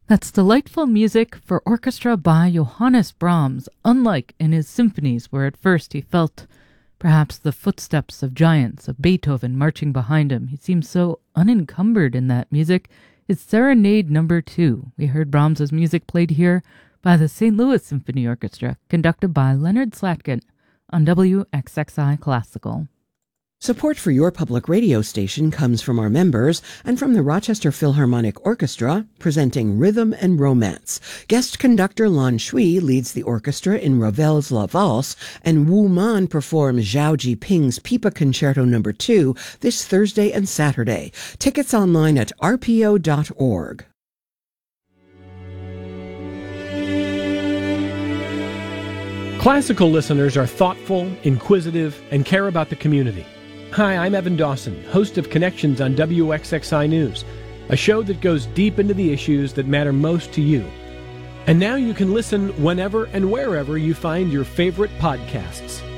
That's delightful music for orchestra by Johannes Brahms, unlike in his symphonies where at first he felt perhaps the footsteps of giants, of Beethoven marching behind him. He seems so unencumbered in that music. It's Serenade No. 2. We heard Brahms's music played here by the St. Louis Symphony Orchestra, conducted by Leonard Slatkin on WXXI Classical. Support for your public radio station comes from our members and from the Rochester Philharmonic Orchestra, presenting Rhythm and Romance. Guest conductor Lan Shui leads the orchestra in Ravel's La Valse, and Wu Man performs Zhao Jiping's Pipa Concerto No. 2 this Thursday and Saturday. Tickets online at rpo.org. Classical listeners are thoughtful, inquisitive, and care about the community. Hi, I'm Evan Dawson, host of Connections on WXXI News, a show that goes deep into the issues that matter most to you. And now you can listen whenever and wherever you find your favorite podcasts.